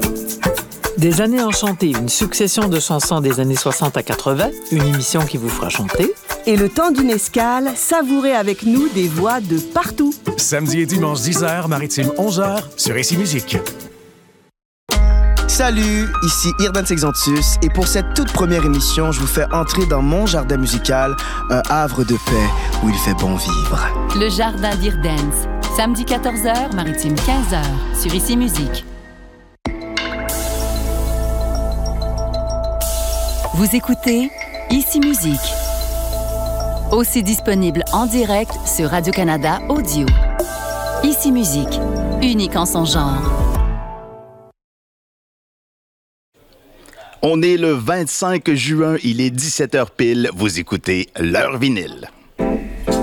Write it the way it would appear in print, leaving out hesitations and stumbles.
Des années enchantées, une succession de chansons des années 60 à 80, une émission qui vous fera chanter. Et le temps d'une escale, savourez avec nous des voix de partout. Samedi et dimanche 10h, maritime 11h, sur Ici Musique. Salut, ici Irdan Sexantus et pour cette toute première émission, je vous fais entrer dans mon jardin musical, un havre de paix où il fait bon vivre. Le jardin d'Irdance, samedi 14h, maritime 15h, sur Ici Musique. Vous écoutez Ici Musique, aussi disponible en direct sur Radio-Canada Audio. Ici Musique, unique en son genre. On est le 25 juin, il est 17h pile, vous écoutez L'heure vinyle.